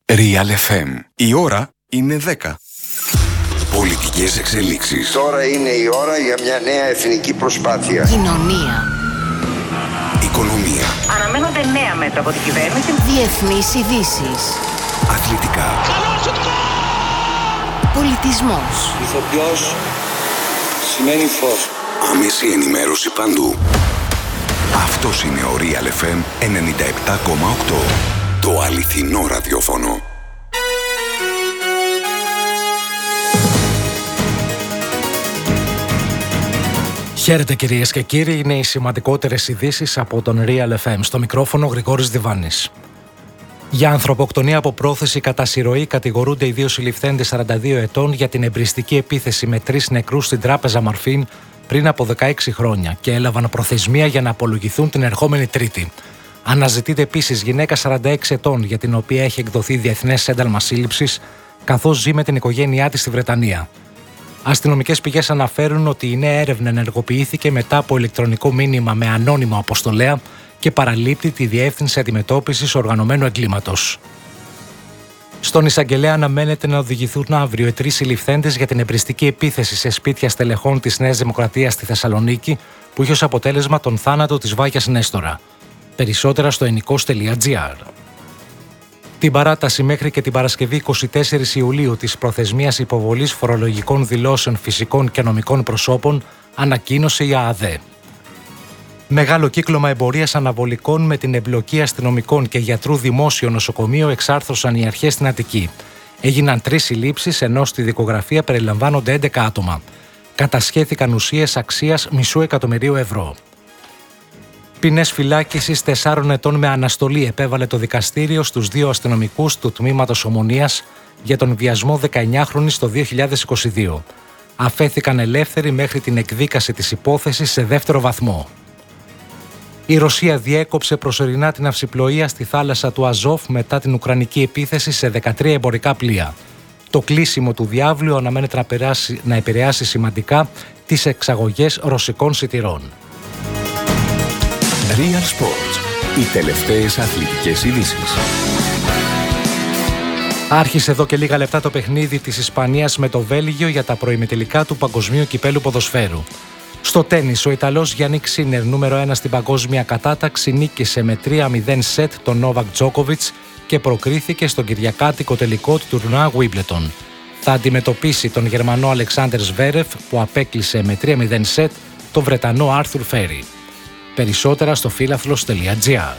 Real FM. Η ώρα είναι 10. Πολιτικές εξελίξεις. Τώρα είναι η ώρα για μια νέα εθνική προσπάθεια. Κοινωνία. Οικονομία. Αναμένονται νέα μέτρα από την κυβέρνηση. Διεθνείς ειδήσεις. Αθλητικά. Πολιτισμός. Ηθοποιός σημαίνει φως. Άμεση ενημέρωση παντού. Αυτός είναι ο Real FM 97,8. Το αληθινό ραδιόφωνο. Χαίρετε κυρίες και κύριοι, είναι οι σημαντικότερες ειδήσεις από τον Real FM. Στο μικρόφωνο Γρηγόρης Διβάνης. Για ανθρωποκτονία από πρόθεση κατά συρροή κατηγορούνται οι δύο συλληφθέντες 42 ετών για την εμπριστική επίθεση με 3 νεκρούς στην τράπεζα Μαρφίν πριν από 16 χρόνια και έλαβαν προθεσμία για να απολογηθούν την ερχόμενη Τρίτη. Αναζητείται επίσης γυναίκα 46 ετών για την οποία έχει εκδοθεί διεθνές ένταλμα σύλληψης, καθώς ζει με την οικογένειά της στη Βρετανία. Αστυνομικές πηγές αναφέρουν ότι η νέα έρευνα ενεργοποιήθηκε μετά από ηλεκτρονικό μήνυμα με ανώνυμο αποστολέα και παραλείπτει τη Διεύθυνση Αντιμετώπισης Οργανωμένου Εγκλήματος. Στον εισαγγελέα αναμένεται να οδηγηθούν αύριο οι 3 συλληφθέντες για την εμπριστική επίθεση σε σπίτια στελεχών της Νέας Δημοκρατίας στη Θεσσαλονίκη, που είχε ως αποτέλεσμα τον θάνατο της Βάγιας Νέστορα. Περισσότερα στο ενικός.gr. Την παράταση μέχρι και την Παρασκευή 24 Ιουλίου της προθεσμίας υποβολής φορολογικών δηλώσεων φυσικών και νομικών προσώπων ανακοίνωσε η ΑΑΔΕ. Μεγάλο κύκλωμα εμπορίας αναβολικών με την εμπλοκή αστυνομικών και γιατρού δημόσιο νοσοκομείο εξάρθρωσαν οι αρχές στην Αττική. Έγιναν 3 συλλήψεις, ενώ στη δικογραφία περιλαμβάνονται 11 άτομα. Κατασχέθηκαν ουσίες αξίας $500,000 ευρώ. Ποινές φυλάκισης 4 ετών με αναστολή επέβαλε το δικαστήριο στους 2 αστυνομικούς του τμήματος Ομονίας για τον βιασμό 19χρονης το 2022. Αφέθηκαν ελεύθεροι μέχρι την εκδίκαση της υπόθεσης σε δεύτερο βαθμό. Η Ρωσία διέκοψε προσωρινά την ναυσιπλοεία στη θάλασσα του Αζόφ μετά την ουκρανική επίθεση σε 13 εμπορικά πλοία. Το κλείσιμο του διάβλου αναμένεται να επηρεάσει σημαντικά τις εξαγωγές ρωσικών σιτηρών. Real Sports. Οι τελευταίες αθλητικές ειδήσεις. Άρχισε εδώ και λίγα λεπτά το παιχνίδι της Ισπανίας με το Βέλγιο για τα προημιτελικά του Παγκοσμίου Κυπέλλου Ποδοσφαίρου. Στο τένις, ο Ιταλός Γιάννικ Σίνερ, νούμερο 1 στην παγκόσμια κατάταξη, νίκησε με 3-0 σετ τον Νόβακ Τζόκοβιτς και προκρίθηκε στον κυριακάτικο τελικό του τουρνουά Wimbledon. Θα αντιμετωπίσει τον Γερμανό Αλεξάντερ Σβέρεφ, που απέκλεισε με 3-0 σετ τον Βρετανό Άρθουρ Φέρι. Περισσότερα στο φίλαθλος.gr.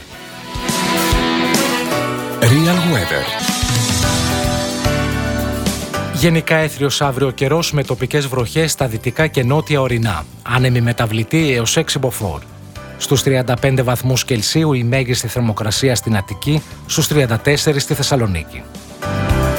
Real Weather. Γενικά έθριος αύριο καιρός με τοπικές βροχές στα δυτικά και νότια ορεινά. Άνεμη μεταβλητή έως 6 μποφόρ. Στους 35 βαθμούς Κελσίου η μέγιστη θερμοκρασία στην Αττική, στους 34 στη Θεσσαλονίκη.